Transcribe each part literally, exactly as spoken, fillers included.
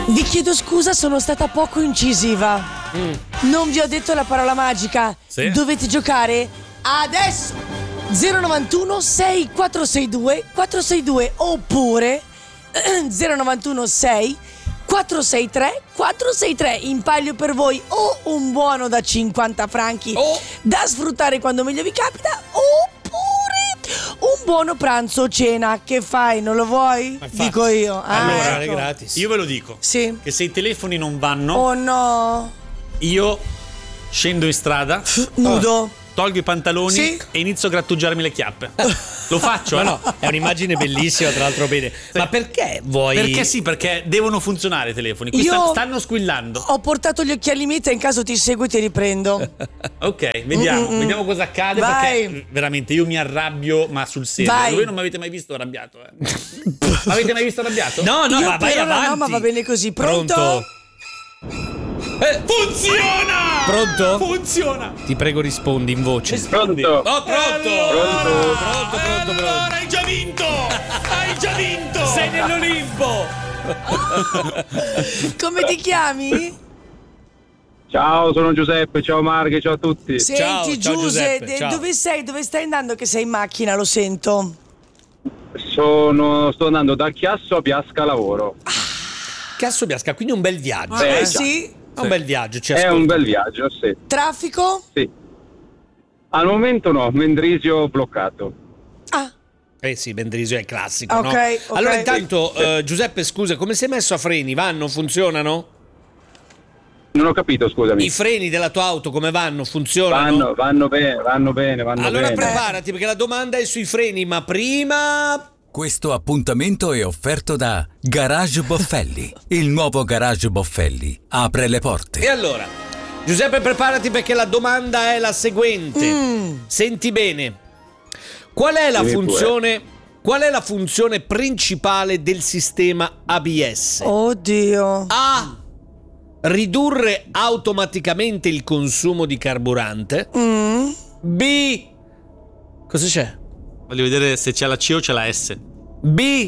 Vi chiedo scusa, sono stata poco incisiva. Mm. Non vi ho detto la parola magica. Sì? Dovete giocare adesso. zero novantuno sei quattro sei due quattro sei due oppure zero novantuno sei quattro sei tre quattro sei tre. In palio per voi o un buono da cinquanta franchi oh. da sfruttare quando meglio vi capita, oppure un buono pranzo o cena. Che fai? Non lo vuoi? Dico io. Ah, allora, ecco. è gratis. Io ve lo dico. Sì. Che se i telefoni non vanno, oh no, io scendo in strada nudo, tolgo i pantaloni sì? e inizio a grattugiarmi le chiappe. Lo faccio, ma eh? no, è un'immagine bellissima, tra l'altro bene. Sì. Ma perché vuoi? Perché sì, perché devono funzionare i telefoni. Qui io stanno squillando. Ho portato gli occhiali meta, in caso ti seguo e ti riprendo. Ok, vediamo, Mm-mm. vediamo cosa accade. Vai. Perché veramente io mi arrabbio, ma sul serio. Vai. Voi non mi avete mai visto arrabbiato, eh? Mi avete mai visto arrabbiato? No, no, io ma vai avanti. No, ma va bene così. Pronto? Pronto? Eh, funziona! Pronto? Funziona! Ti prego rispondi in voce. Rispondi. Pronto? Oh, pronto! Allora, pronto, pronto, pronto, pronto. Allora, hai già vinto! Hai già vinto! Sei nell'Olimpo! Come ti chiami? Ciao, sono Giuseppe, ciao Marghe, ciao a tutti. Senti, Ciao, ciao, Giuse, Giuseppe, ciao. dove sei? Dove stai andando? Che sei in macchina, lo sento. Sono, sto andando da Chiasso a Biasca lavoro. Cazzo Biasca, quindi un bel viaggio. Ah, Eh, eh, già. sì. È un bel viaggio, ci È ascolta. un bel viaggio, sì. Traffico? sì. Al momento no, Mendrisio bloccato. Ah, Eh sì, Mendrisio è il classico, ok, no? ok. Allora intanto, eh, Giuseppe, scusa, come sei messo a freni? Vanno? Funzionano? Non ho capito, scusami. I freni della tua auto come vanno? Funzionano? Vanno, vanno bene, vanno bene, vanno Allora bene. preparati, perché la domanda è sui freni, ma prima... Questo appuntamento è offerto da Garage Boffelli. Il nuovo Garage Boffelli apre le porte. E allora, Giuseppe, preparati perché la domanda è la seguente. Mm. Senti bene. Qual è la Dimmi funzione qual è la funzione principale del sistema A B S? oddio. A. Ridurre automaticamente il consumo di carburante. Mm. B. Cosa c'è? Voglio vedere se c'è la C o c'è la S. B.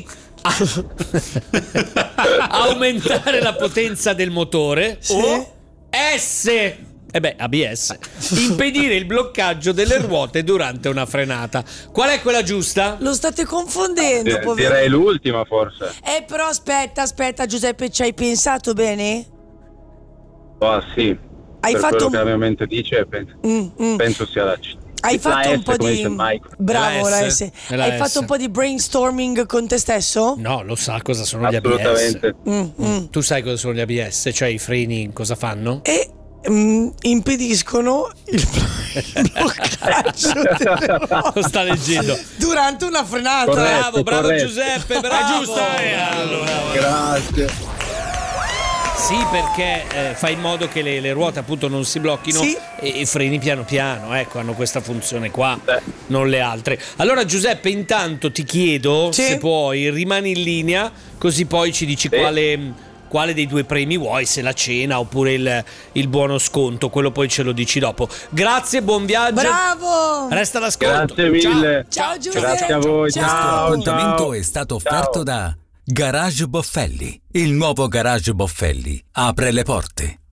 Aumentare la potenza del motore. Sì. O S. Eh beh, A B S. Impedire il bloccaggio delle ruote durante una frenata. Qual è quella giusta? Lo state confondendo, Di- povero. direi l'ultima forse. Eh, però aspetta, aspetta, Giuseppe, ci hai pensato bene? Oh, sì. Hai per fatto quello un- che la mia mente dice, penso, Mm, mm. penso sia la C. Hai la fatto un S, po' come di dice Mike. bravo, La la S. S. È la Hai S. fatto un po' di brainstorming con te stesso? No, lo sa cosa sono gli A B S. Assolutamente. Mm, mm. Tu sai cosa sono gli A B S? Cioè i freni cosa fanno? E mm, impediscono il il bloccaggio delle ruote Lo sta leggendo. durante una frenata. Corretto. Bravo, bravo corretto. Giuseppe, bravo. È giusta, eh, allora. Grazie. Sì, perché eh, fa in modo che le, le ruote appunto non si blocchino Sì. e, e freni piano piano, ecco, hanno questa funzione qua, Beh. non le altre. Allora Giuseppe, intanto ti chiedo, Sì. se puoi, rimani in linea, così poi ci dici Sì. quale, quale dei due premi vuoi, se la cena oppure il, il buono sconto, quello poi ce lo dici dopo. Grazie, buon viaggio. Bravo! Resta all'ascolto. Grazie mille. Ciao, Giuseppe. Grazie a voi. Ciao. Questo Ciao. appuntamento ciao. è stato Ciao. offerto da Garage Boffelli. Il nuovo Garage Boffelli apre le porte.